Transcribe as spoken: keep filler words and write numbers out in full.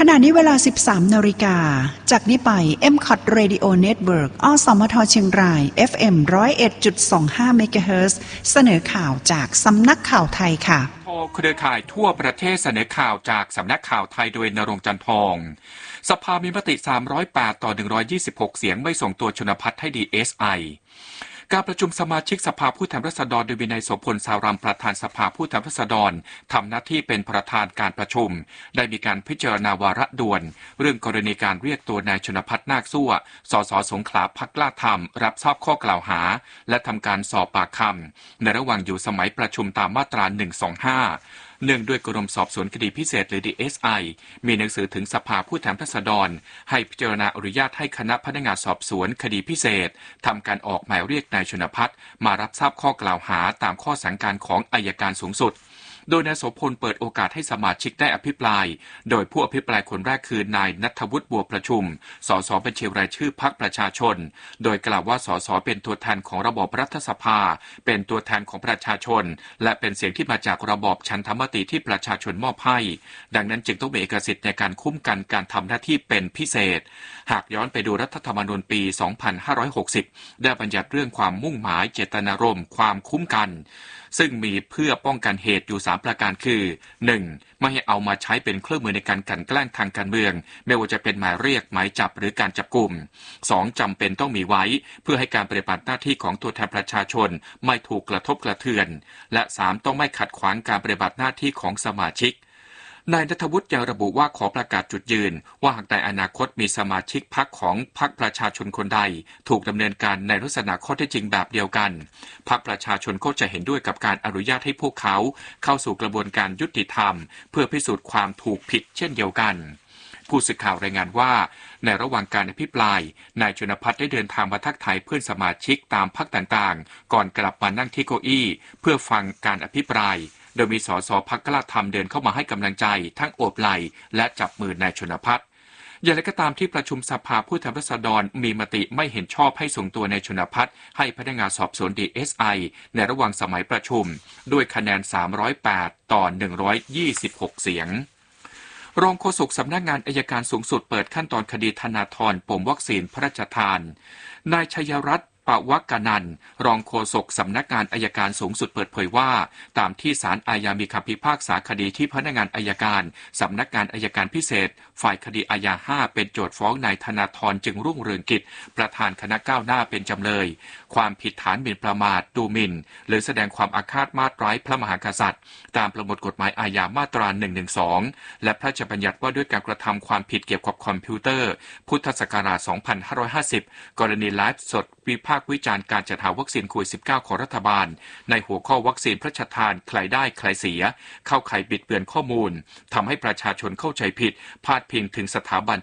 ขณะนี้เวลา สิบสาม นาฬิกาจากนี้ไป เอ็ม ซี โอ ที Radio Network อสมทเชียงราย เอฟ เอ็ม หนึ่งศูนย์เอ็ดจุดสองห้า เมกะเฮิรตซ์เสนอข่าวจากสำนักข่าวไทยค่ะโทรเครือข่ายทั่วประเทศเสนอข่าวจากสำนักข่าวไทยโดยณรงค์จันทร์ทองสภามีมติสามร้อยแปดต่อหนึ่งร้อยยี่สิบหกเสียงไม่ส่งตัวชนพัฒน์ให้ ดี เอส ไอ การประชุมสมาชิกสภาผู้แทนราษฎรโดยมีนายโสพล สารัมประธานสภาผู้แทนราษฎรทำหน้าที่เป็นประธานการประชุมได้มีการพิจารณาวาระด่วนเรื่องกรณีการเรียกตัวนายชนพัฒน์นาคซั่วสสสงขลาพรรคกล้าธรรมรับทราบข้อกล่าวหาและทำการสอบปากคำในระหว่างอยู่สมัยประชุมตามมาตราหนึ่งสองห้าเนื่องด้วยกรมสอบสวนคดีพิเศษหรือ ดี เอส ไอ มีหนังสือถึงสภาผู้แทนราษฎรให้พิจารณาอนุญาตให้คณะพนักงานสอบสวนคดีพิเศษทำการออกหมายเรียกนายชนพัฒน์มารับทราบข้อกล่าวหาตามข้อสั่งการของอัยการสูงสุดโดยนายโสพลเปิดโอกาสให้สมาชิกได้อภิปรายโดยผู้อภิปรายคนแรกคือนายณัฐวุฒิบัวประชุมสสบัญชีรายชื่อพรรคประชาชนโดยกล่าวว่าสสเป็นตัวแทนของระบอบรัฐสภาเป็นตัวแทนของประชาชนและเป็นเสียงที่มาจากระบอบฉันทมติที่ประชาชนมอบให้ดังนั้นจึงต้องมีเอกสิทธิ์ในการคุ้มกันการทำหน้าที่เป็นพิเศษหากย้อนไปดูรัฐธรรมนูญปี สองพันห้าร้อยหกสิบ ได้บัญญัติเรื่องความมุ่งหมายเจตนารมณ์ความคุ้มกันซึ่งมีเพื่อป้องกันเหตุอยู่สามประการคือ หนึ่ง ไม่ให้เอามาใช้เป็นเครื่องมือในการกลั่นแกล้งทางการเมืองไม่ว่าจะเป็นหมายเรียกหมายจับหรือการจับกุม สอง จำเป็นต้องมีไว้เพื่อให้การปฏิบัติหน้าที่ของตัวแทนประชาชนไม่ถูกกระทบกระเทือนและสามต้องไม่ขัดขวางการปฏิบัติหน้าที่ของสมาชิกนายณัฐวุฒิยังระบุว่าขอประกาศจุดยืนว่าหากในอนาคตมีสมาชิกพรรคของพรรคประชาชนคนใดถูกดำเนินการในลักษณะข้อเท็จจริงแบบเดียวกันพรรคประชาชนก็จะเห็นด้วยกับการอนุญาตให้พวกเขาเข้าสู่กระบวนการยุติธรรมเพื่อพิสูจน์ความถูกผิดเช่นเดียวกันผู้สื่อข่าวรายงานว่าในระหว่างการอภิปรายนายชนพัฒน์ได้เดินทางมาทักทายเพื่อนสมาชิกตามพรรคต่างๆก่อนกลับมานั่งที่เก้าอี้เพื่อฟังการอภิปรายโดยมีสสพรรคกล้าธรรมเดินเข้ามาให้กำลังใจทั้งโอบไหล่และจับมือนายชนพัฒน์อย่างไรก็ตามที่ประชุมสภาผู้แทนราษฎรมีมติไม่เห็นชอบให้ส่งตัวนายชนพัฒน์ให้พนักงานสอบสวน ดี เอส ไอ ในระหว่างสมัยประชุมด้วยคะแนนสามร้อยแปดต่อหนึ่งร้อยยี่สิบหกเสียงรองโฆษกสำนักงานอัยการสูงสุดเปิดขั้นตอนคดีธนาธรปมวัคซีนพระราชทานนายชัยรัตน์ปวักกนันท์รองโฆษกสำนักงานอัยการสูงสุดเปิดเผยว่าตามที่ศาลอาญามีคำพิพากษาคดีที่พนักงานอัยการสำนักงานอัยการพิเศษฝ่ายคดีอาญาห้าเป็นโจทก์ฟ้องนายธนาธรจึงรุ่งเรืองกิจประธานคณะก้าวหน้าเป็นจำเลยความผิดฐานหมิ่นประมาทดูหมิ่นหรือแสดงความอาฆาตมาตร้ายพระมหากษัตริย์ตามประมวลกฎหมายอาญามาตราหนึ่งหนึ่งสองและพระราชบัญญัติว่าด้วยการกระทำความผิดเกี่ยวกับคอมพิวเตอร์พุทธศักราชสองพันห้าร้อยห้าสิบกรณีไลฟ์สดวิพากษ์วิจารณ์การจัดหาวัคซีนโควิด สิบเก้า ของรัฐบาลในหัวข้อวัคซีนพระราชทานใครได้ใครเสียเข้าข่ายบิดเบือนข้อมูลทำให้ประชาชนเข้าใจผิดพาดพิงถึงสถาบัน